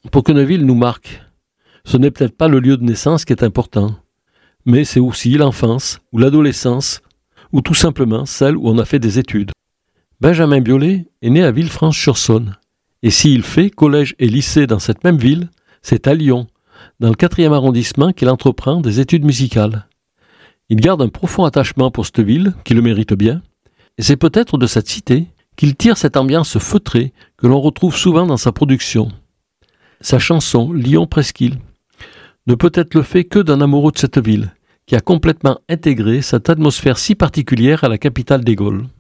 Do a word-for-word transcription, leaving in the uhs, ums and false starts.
Pour qu'une ville nous marque, ce n'est peut-être pas le lieu de naissance qui est important, mais c'est aussi l'enfance ou l'adolescence, ou tout simplement celle où on a fait des études. Benjamin Biolay est né à Villefranche-sur-Saône, et s'il fait collège et lycée dans cette même ville, c'est à Lyon, dans le quatrième arrondissement, qu'il entreprend des études musicales. Il garde un profond attachement pour cette ville, qui le mérite bien, et c'est peut-être de cette cité qu'il tire cette ambiance feutrée que l'on retrouve souvent dans sa production. Sa chanson « Lyon Presqu'île » ne peut être le fait que d'un amoureux de cette ville, qui a complètement intégré cette atmosphère si particulière à la capitale des Gaules.